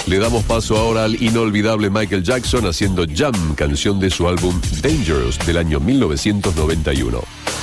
Le damos paso ahora al inolvidable Michael Jackson haciendo Jump, canción de su álbum Dangerous del año 1991.